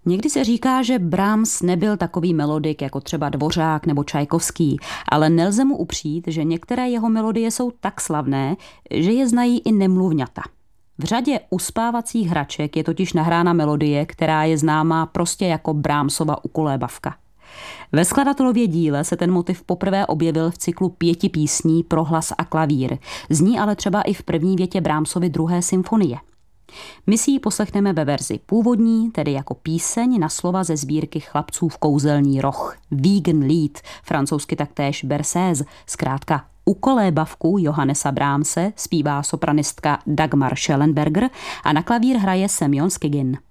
Někdy se říká, že Brahms nebyl takový melodik jako třeba Dvořák nebo Čajkovský, ale nelze mu upřít, že některé jeho melodie jsou tak slavné, že je znají i nemluvňata. V řadě uspávacích hraček je totiž nahrána melodie, která je známá prostě jako Brahmsova ukolébavka. Ve skladatelově díle se ten motiv poprvé objevil v cyklu 5 písní pro hlas a klavír. Zní ale třeba i v první větě Brahmsovy 2. symfonie. My si ji poslechneme ve verzi původní, tedy jako píseň na slova ze sbírky Chlapcův kouzelný roh, Wiegenlied, francouzsky taktéž Berceuse, zkrátka ukolébavku Johannesa Brahmse zpívá sopranistka Dagmar Schellenberger a na klavír hraje Semjon Skygin.